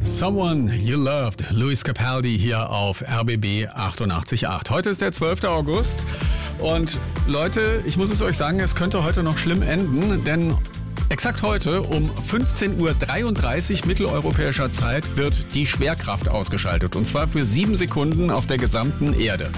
Someone You Loved, Luis Capaldi hier auf RBB 88.8. Heute ist der 12. August und Leute, ich muss es euch sagen, es könnte heute noch schlimm enden, denn exakt heute um 15.33 Uhr mitteleuropäischer Zeit wird die Schwerkraft ausgeschaltet und zwar für 7 Sekunden auf der gesamten Erde.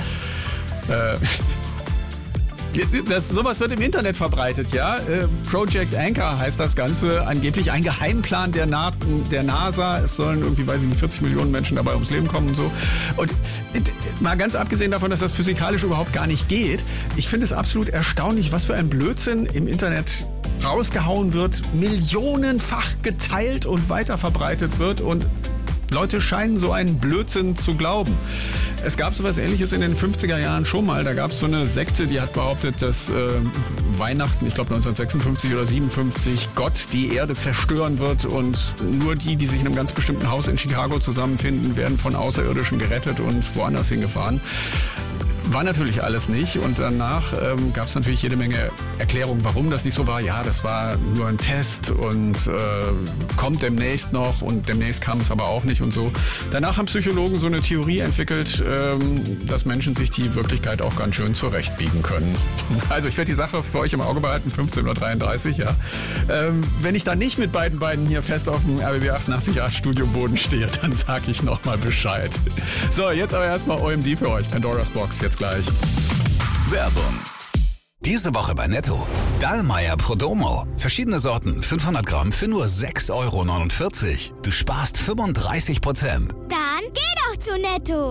Sowas wird im Internet verbreitet, ja. Project Anchor heißt das Ganze. Angeblich ein Geheimplan der NASA. Es sollen irgendwie, 40 Millionen Menschen dabei ums Leben kommen und so. Und mal ganz abgesehen davon, dass das physikalisch überhaupt gar nicht geht. Ich finde es absolut erstaunlich, was für ein Blödsinn im Internet rausgehauen wird, millionenfach geteilt und weiterverbreitet wird und Leute scheinen so einen Blödsinn zu glauben. Es gab sowas Ähnliches in den 50er Jahren schon mal. Da gab es so eine Sekte, die hat behauptet, dass Weihnachten, ich glaube 1956 oder 57, Gott die Erde zerstören wird und nur die sich in einem ganz bestimmten Haus in Chicago zusammenfinden, werden von Außerirdischen gerettet und woanders hingefahren. War natürlich alles nicht und danach gab es natürlich jede Menge Erklärungen, warum das nicht so war. Ja, das war nur ein Test und kommt demnächst noch und demnächst kam es aber auch nicht und so. Danach haben Psychologen so eine Theorie entwickelt, dass Menschen sich die Wirklichkeit auch ganz schön zurechtbiegen können. Also ich werde die Sache für euch im Auge behalten, 15.33 Uhr, ja. Wenn ich da nicht mit beiden hier fest auf dem RBB 88.8 Studioboden stehe, dann sage ich nochmal Bescheid. So, jetzt aber erstmal OMD für euch, Pandora's Box, jetzt gleich. Werbung. Diese Woche bei Netto. Dallmayr Prodomo. Verschiedene Sorten, 500 Gramm für nur 6,49 €. Du sparst 35%. Dann geh doch zu Netto.